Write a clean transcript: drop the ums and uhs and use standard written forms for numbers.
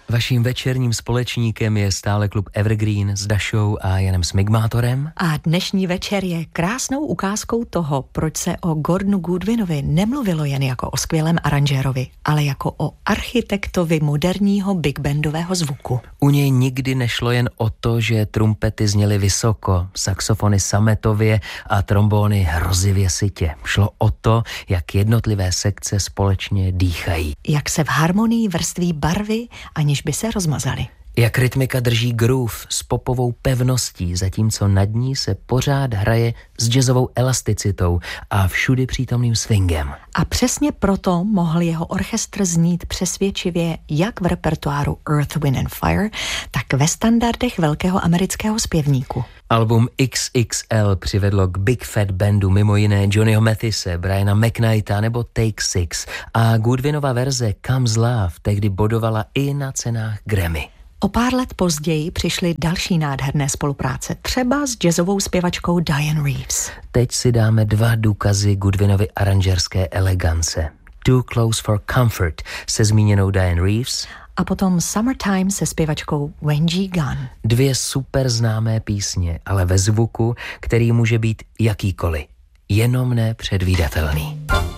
Vaším večerním společníkem je stále klub Evergreen s Dašou a Janem Smigmátorem. A dnešní večer je krásnou ukázkou toho, proč se o Gordonu Goodwinovi nemluvilo jen jako o skvělém aranžérovi, ale jako o architektovi moderního big bandového zvuku. U něj nikdy nešlo jen o to, že trumpety zněly vysoko, saxofony sametově a trombóny hrozivě sytě. Šlo o to, jak jednotlivé sekce společně dýchají. Jak se v harmonii vrství barvy, aniž by se rozmazaly. Jak rytmika drží groove s popovou pevností, zatímco nad ní se pořád hraje s jazzovou elasticitou a všudy přítomným swingem. A přesně proto mohl jeho orchestr znít přesvědčivě jak v repertoáru Earth, Wind and Fire, tak ve standardech velkého amerického zpěvníku. Album XXL přivedlo k Big Fat Bandu mimo jiné Johnnyho Mathise, Briana McKnighta nebo Take Six a Goodwinova verze Comes Love tehdy bodovala i na cenách Grammy. O pár let později přišly další nádherné spolupráce, třeba s jazzovou zpěvačkou Diane Reeves. Teď si dáme dva důkazy Goodwinovy aranžerské elegance. Too Close for Comfort se zmíněnou Diane Reeves a potom Summertime se zpěvačkou Wendy Gunn. Dvě super známé písně, ale ve zvuku, který může být jakýkoliv, jenom ne předvídatelný.